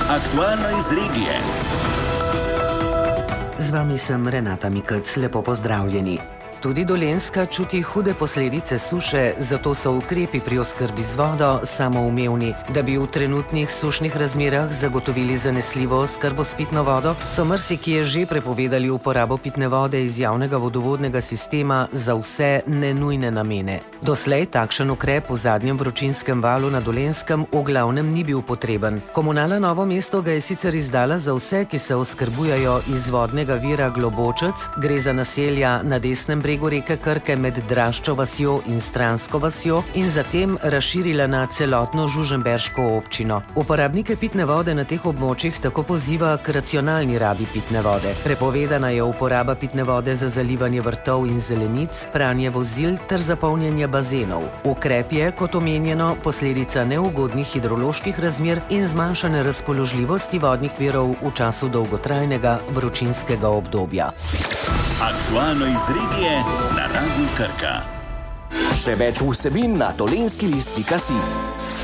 Aktualno iz regije. Z vami sem Renata Mikec, lepo pozdravljeni. Tudi Dolenjska čuti hude posledice suše, zato so ukrepi pri oskrbi z vodo samoumevni. Da bi v trenutnih sušnih razmerah zagotovili zanesljivo oskrbo s pitno vodo, so marsikje že prepovedali uporabo pitne vode iz javnega vodovodnega sistema za vse nenujne namene. Doslej takšen ukrep v zadnjem vročinskem valu na Dolenjskem v glavnem ni bil potreben. Komunala Novo mesto ga je sicer izdala za vse, ki se oskrbujajo iz vodnega vira Globočec, gre za naselja na desnem bregu reke Krke med Draščo vasjo in Stransko vasjo in zatem razširila na celotno žužemberško občino. Uporabnike pitne vode na teh območjih tako poziva k racionalni rabi pitne vode. Prepovedana je uporaba pitne vode za zalivanje vrtov in zelenic, pranje vozil ter zapolnjanje bazenov. Ukrep je, kot omenjeno, posledica neugodnih hidroloških razmer in zmanjšane razpoložljivosti vodnih virov v času dolgotrajnega vročinskega obdobja. Aktualno iz regije na Radiu Krka. Še več vsebin na dolenjskilist.si.